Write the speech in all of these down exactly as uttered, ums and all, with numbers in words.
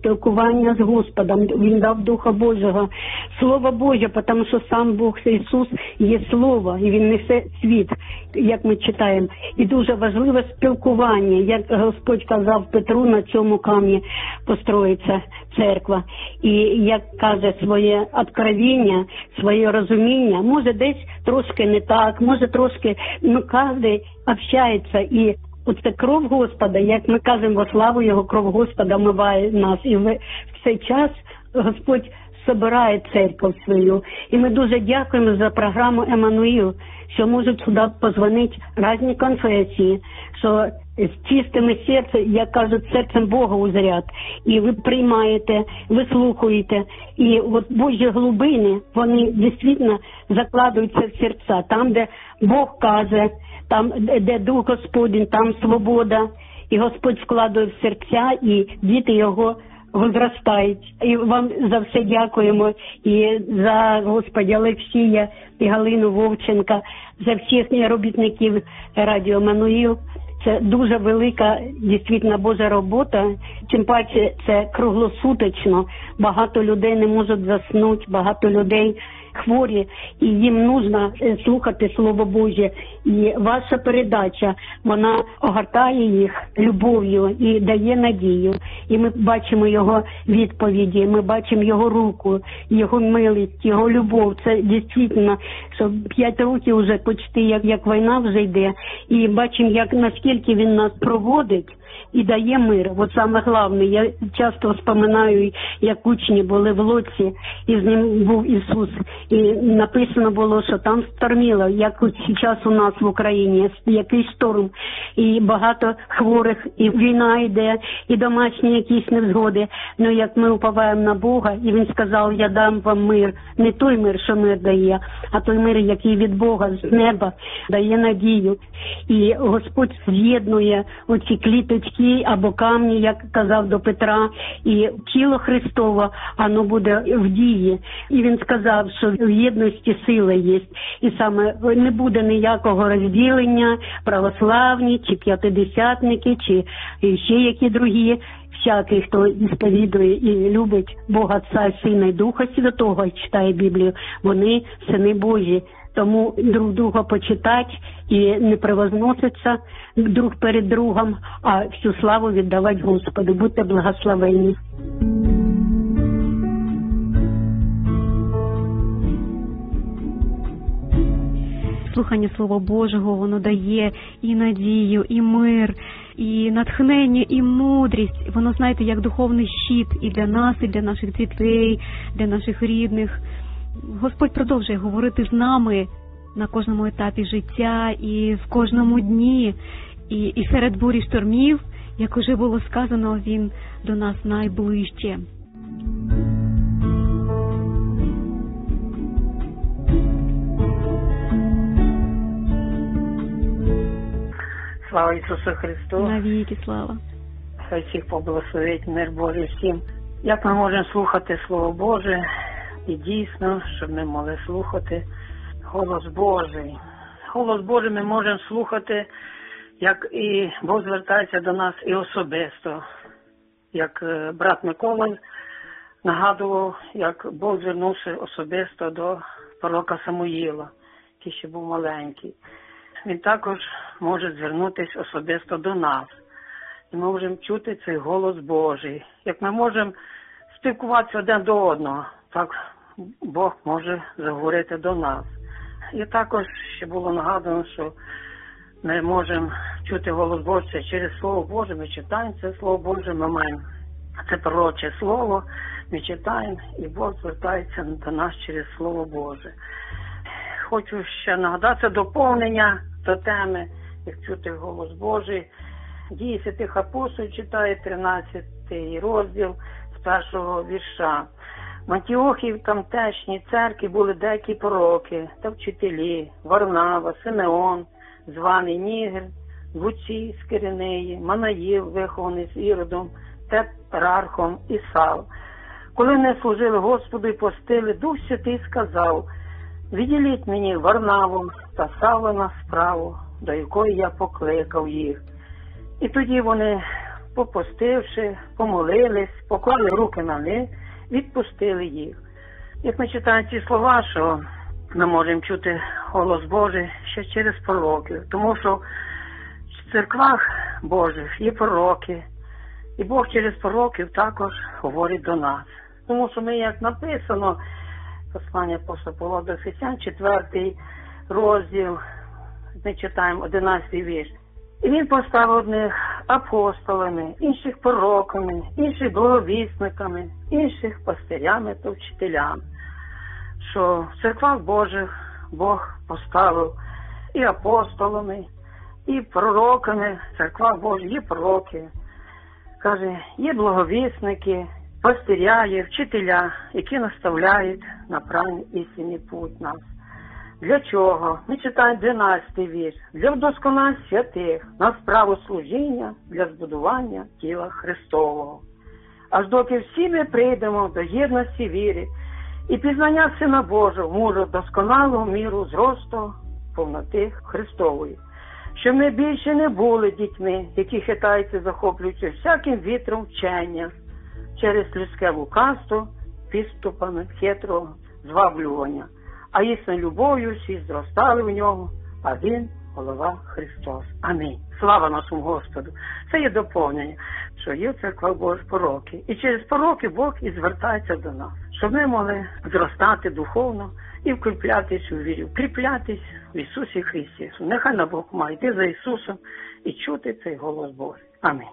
спілкування з Господом. Він дав Духа Божого, Слово Боже, тому що сам Бог Ісус є Слово, і Він несе світ, як ми читаємо. І дуже важливе спілкування, як Господь казав Петру, на цьому камні построїться церква. І як каже своє откровення, своє розуміння, може десь трошки не так, може трошки, ну кожен общається. І оце кров Господа, як ми кажемо, во славу Його, кров Господа омиває нас. І в цей час Господь збирає церкву свою. І ми дуже дякуємо за програму «Еммануїл», що можуть сюди позвонити різні конфесії, що з чистими серцем, як кажуть, серцем Бога узрять. І ви приймаєте, ви слухаєте. І от Божі глибини, вони дійсно закладуються в серця. Там, де Бог каже, там, де Дух Господень, там свобода. І Господь вкладає в серця, і діти Його возростають. І вам за все дякуємо. І за Господа Олексія і Галину Вовченка, за всіх робітників радіо «Еммануїл». Це дуже велика, дійсно, Божа робота. Тим паче це круглосуточно. Багато людей не можуть заснути, багато людей хворі, і їм потрібно слухати Слово Боже. І ваша передача, вона огортає їх любов'ю і дає надію. І ми бачимо Його відповіді, ми бачимо Його руку, Його милість, Його любов. Це дійсно, що п'ять років вже почти, як, як війна вже йде. І бачимо, як наскільки Він нас проводить і дає мир. От саме головне, я часто вспоминаю, як учні були в лодці, і з ним був Ісус. І написано було, що там шторміло, як зараз у нас в Україні, який шторм. І багато хворих, і війна йде, і домашні якісь невзгоди. Ну, як ми уповаємо на Бога, і Він сказав, я дам вам мир. Не той мир, що мир дає, а той мир, який від Бога, з неба, дає надію. І Господь з'єднує оці кліточки або камні, як казав до Петра, і тіло Христово, воно буде в дії. І Він сказав, що в єдності сила є. І саме не буде ніякого розділення, православні, чи п'ятидесятники, чи ще які другі. Всякий, хто сповідує і любить Бога Отця, Сина і Духа Святого, і читає Біблію, вони сини Божі. Тому друг друга почитати і не превозноситься друг перед другом, а всю славу віддавати Господу. Будьте благословенні. Слухання Слова Божого, воно дає і надію, і мир, і натхнення, і мудрість. Воно, знаєте, як духовний щит і для нас, і для наших дітей, для наших рідних. Господь продовжує говорити з нами на кожному етапі життя і в кожному дні. І, і серед бурі штормів, як уже було сказано, Він до нас найближче. Слава Ісусу Христу! Навіки слава! Хай всіх поблагословить, мир Божий всім. Як ми можемо слухати Слово Боже, і дійсно, щоб ми могли слухати голос Божий. Голос Божий ми можемо слухати, як і Бог звертається до нас і особисто. Як брат Микола нагадував, як Бог звернувся особисто до пророка Самуїла, який ще був маленький. Він також може звернутися особисто до нас. І ми можемо чути цей голос Божий. Як ми можемо спілкуватися один до одного, так Бог може заговорити до нас. І також ще було нагадано, що ми можемо чути голос Божий через Слово Боже. Ми читаємо це Слово Боже, ми маємо це пророче Слово, ми читаємо, і Бог звертається до нас через Слово Боже. Хочу ще нагадати доповнення до теми, як чути голос Божий. Дії святих апостолів читає тринадцятий розділ з першого вірша. В Антіохії в тамтешній церкві були деякі пророки та вчителі: Варнава, Симеон, званий Нігер, Луцій з Киринеї, Манаїл, вихований з Іродом, Тетрархом і Сав. Коли не служили Господу і постили, Дух Святий сказав: «Відділіть мені Варнаву та Савла на справу, до якої я покликав їх». І тоді вони попустивши, помолились, поклали руки на них, відпустили їх. Як ми читаємо ці слова, що ми можемо чути голос Божий ще через пророків, тому що в церквах Божих є пророки, і Бог через пророків також говорить до нас. Тому що ми, як написано, послання апостола Павла до Ефесян, четвертий розділ, ми читаємо одинадцятий вірш. І він поставив одних апостолами, інших пророками, інших благовісниками, інших пастирями та вчителями. Що в церквах Божих Бог поставив і апостолами, і пророками, в церквах Божих є пророки. Каже, є благовісники, пастиря, є вчителя, які наставляють на правильний істинний путь нас. Для чого? Ми читаємо дванадцятий вірш. Для вдосконалення святих, на справу служіння, для збудування тіла Христового. Аж доки всі ми прийдемо до єдності віри і пізнання Сина Божого, мужа досконалого міру зросту повноти Христової. Щоб ми більше не були дітьми, які хитаються, захоплюючи всяким вітром вчення, через людське лукавство, підступами хитрого зваблювання. А істинною любов'ю всі зростали в ньому, а він – голова Христос. Амінь. Слава нашому Господу. Це є доповнення, що є в церквах Божих пророки. І через пророки Бог і звертається до нас, щоб ми могли зростати духовно і вкріплятись у вірі, вкріплятись в Ісусі Христі. Нехай на Бог має йти за Ісусом і чути цей голос Божий. Амінь.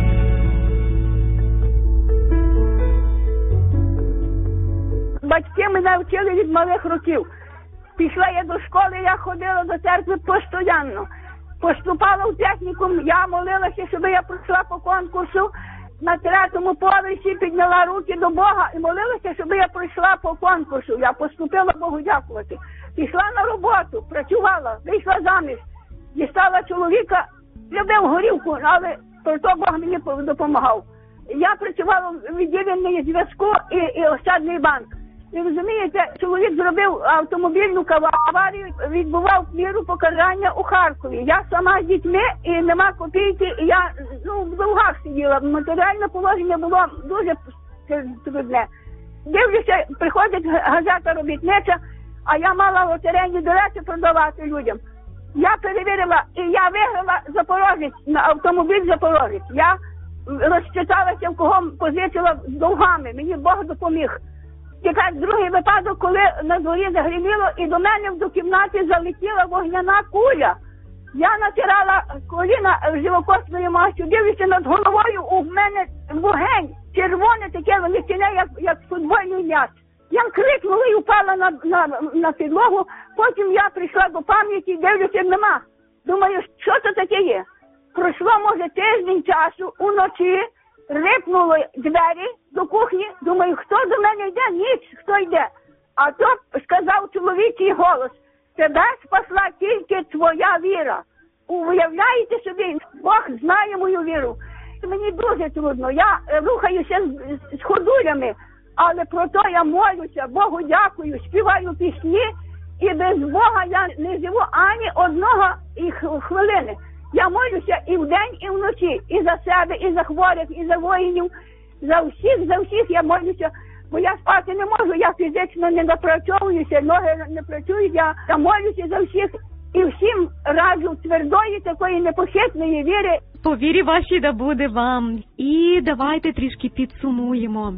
Батьки мене вчили від малих років. Пішла я до школи, я ходила до церкви постійно. Поступала в технікум, я молилася, щоб я пройшла по конкурсу. На третьому поверсі підняла руки до Бога і молилася, щоб я пройшла по конкурсу. Я поступила Богу дякувати. Пішла на роботу, працювала, вийшла заміж. Дістала чоловіка, любив горілку, але про то Бог мені допомагав. Я працювала в відділенні зв'язку і, і Ощадний банк. І розумієте, чоловік зробив автомобільну аварію, відбував міру покарання у Харкові. Я сама з дітьми і нема копійки, і я ну, в довгах сиділа. Матеріальне положення було дуже трудне. Дивлюся, приходить газета робітнича, а я мала лотерейні білети продавати людям. Я перевірила, і я виграла Запорожець, на автомобіль Запорожець. Я розчиталася, в кого позичила з довгами, мені Бог допоміг. Тепер другий випадок, коли на дворі загриміло, і до мене до кімнати залетіла вогняна куля. Я натирала коліна живокосною мастю, дивлюся над головою, у мене вогень, червоне таке величине, як, як футбольний м'яч. Я крикнула і впала на, на, на підлогу, потім я прийшла до пам'яті, дивлюся, нема. Думаю, що це таке є? Пройшло, може, тиждень часу, уночі, рипнули двері до кухні, думаю, хто до мене йде? Ніч, хто йде? А то сказав чоловічий голос, тебе спасла тільки твоя віра. Уявляєте собі, Бог знає мою віру. Мені дуже трудно, я рухаюся з, з ходулями, але про то я молюся, Богу дякую, співаю пісні, і без Бога я не живу ані одного і хвилини. Я молюся і вдень, і вночі, і за себе, і за хворих, і за воїнів, за всіх, за всіх я молюся, бо я спати не можу, я фізично не напрацьовуюся, ноги не працюють, я, я молюся за всіх, і всім раджу твердої, такої непохитної віри. По вірі вашій да буде вам. І давайте трішки підсумуємо.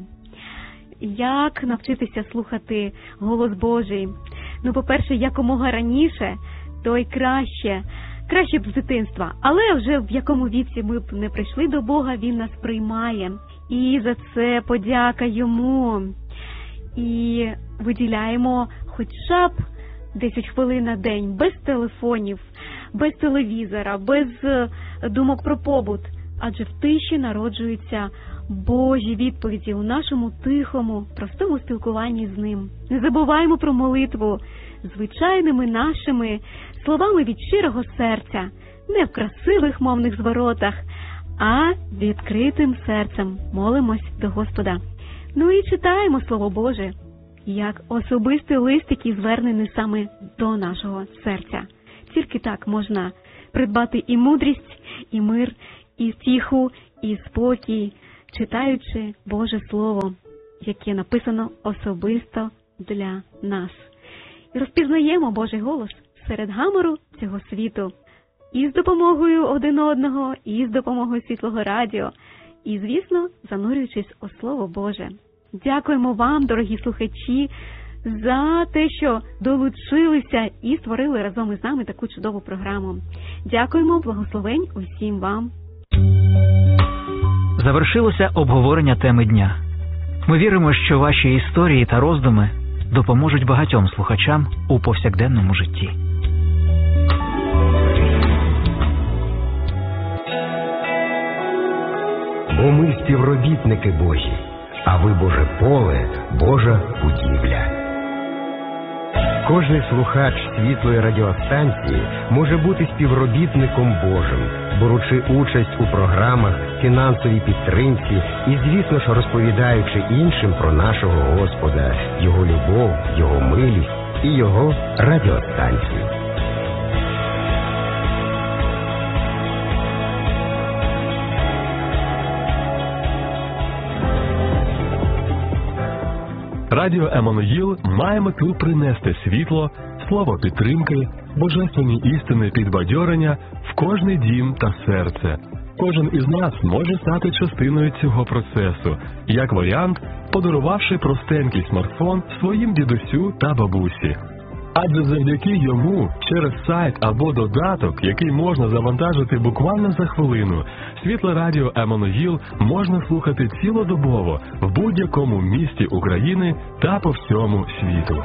Як навчитися слухати голос Божий? Ну, по-перше, якомога раніше, то й краще. Краще б з дитинства. Але вже в якому віці ми б не прийшли до Бога, Він нас приймає. І за це подяка Йому. І виділяємо хоча б десять хвилин на день, без телефонів, без телевізора, без думок про побут. Адже в тиші народжуються Божі відповіді у нашому тихому, простому спілкуванні з Ним. Не забуваємо про молитву звичайними нашими словами від щирого серця, не в красивих мовних зворотах, а відкритим серцем молимось до Господа. Ну і читаємо Слово Боже, як особистий лист, який звернений саме до нашого серця. Тільки так можна придбати і мудрість, і мир, і втіху, і спокій, читаючи Боже Слово, яке написано особисто для нас. І розпізнаємо Божий голос серед гамору цього світу. І з допомогою один одного, і з допомогою Світлого Радіо, і, звісно, занурюючись у Слово Боже. Дякуємо вам, дорогі слухачі, за те, що долучилися і створили разом із нами таку чудову програму. Дякуємо, благословень усім вам. Завершилося обговорення теми дня. Ми віримо, що ваші історії та роздуми допоможуть багатьом слухачам у повсякденному житті. Бо ми співробітники Божі, а ви Боже поле, Божа будівля. Кожний слухач світлої радіостанції може бути співробітником Божим, беручи участь у програмах, фінансовій підтримці і, звісно ж, розповідаючи іншим про нашого Господа, Його любов, Його милість і Його радіостанцію. Радіо Еммануїл має мету принести світло, слово підтримки, божественні істини підбадьорення в кожний дім та серце. Кожен із нас може стати частиною цього процесу, як варіант, подарувавши простенький смартфон своїм дідусю та бабусі. Адже завдяки йому через сайт або додаток, який можна завантажити буквально за хвилину, Світле Радіо Еммануїл можна слухати цілодобово в будь-якому місті України та по всьому світу.